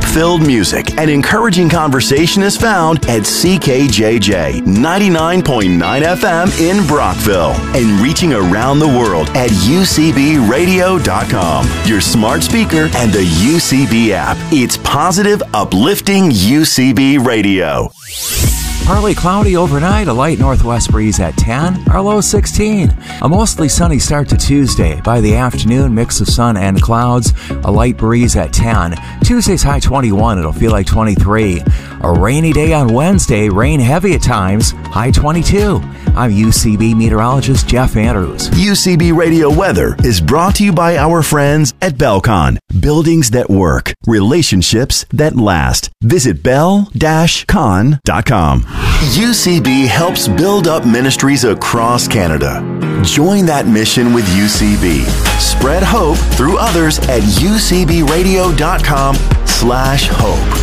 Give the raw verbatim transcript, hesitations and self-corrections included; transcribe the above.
hope-filled music and encouraging conversation is found at C K J J ninety-nine point nine F M in Brockville and reaching around the world at U C B radio dot com, your smart speaker, and the U C B app. It's positive, uplifting U C B radio. Partly cloudy overnight, a light northwest breeze at ten, our low sixteen. A mostly sunny start to Tuesday. By the afternoon, mix of sun and clouds, a light breeze at ten. Tuesday's high twenty-one, it'll feel like twenty-three. A rainy day on Wednesday, rain heavy at times, high twenty-two. I'm U C B meteorologist Jeff Andrews. U C B Radio Weather is brought to you by our friends at Belcon. Buildings that work, relationships that last. Visit bell dash con dot com. U C B helps build up ministries across Canada. Join that mission with U C B. Spread hope through others at U C B radio dot com slash hope.